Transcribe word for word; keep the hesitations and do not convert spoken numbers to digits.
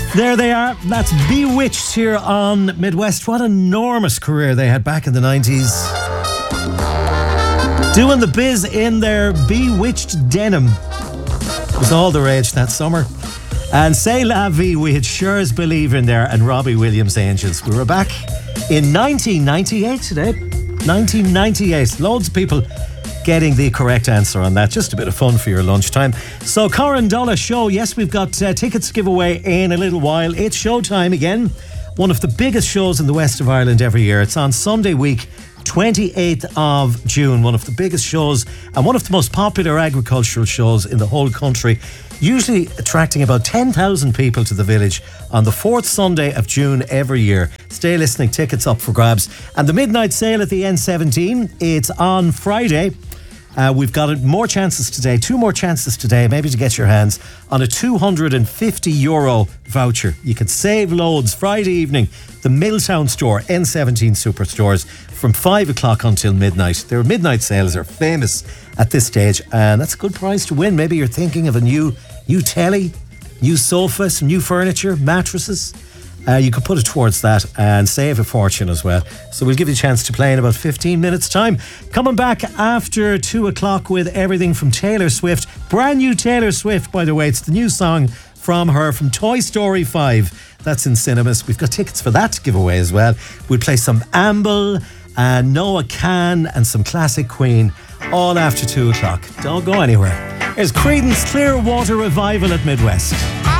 There they are. That's Bewitched here on Midwest. What an enormous career they had back in the nineties. Doing the biz in their Bewitched denim. It was all the rage that summer. And C'est La Vie, we had Sures Believe in there, and Robbie Williams' Angels. We were back in nineteen ninety-eight today. nineteen ninety-eight. Loads of people getting the correct answer on that. Just a bit of fun for your lunchtime. So, Coran Dollar Show. Yes, we've got uh, tickets to give away in a little while. It's showtime again. One of the biggest shows in the west of Ireland every year. It's on Sunday week, twenty-eighth of June. One of the biggest shows and one of the most popular agricultural shows in the whole country. Usually attracting about ten thousand people to the village on the fourth Sunday of June every year. Stay listening, tickets up for grabs. And the midnight sale at the N seventeen, it's on Friday. Uh, we've got more chances today, two more chances today, maybe to get your hands on a two hundred fifty euro voucher. You can save loads Friday evening. The Milltown store, N seventeen Superstores, from five o'clock until midnight. Their midnight sales are famous at this stage, and that's a good prize to win. Maybe you're thinking of a new new telly, new sofa, some new furniture, mattresses. Uh, you could put it towards that and save a fortune as well. So we'll give you a chance to play in about fifteen minutes time. Coming back after two o'clock with everything from Taylor Swift. Brand new Taylor Swift, by the way. It's the new song from her from Toy Story five. That's in cinemas. We've got tickets for that to give away as well. We'll play some Amble and Noah Can and some classic Queen all after two o'clock. Don't go anywhere. Here's Creedence Clearwater Revival at Midwest.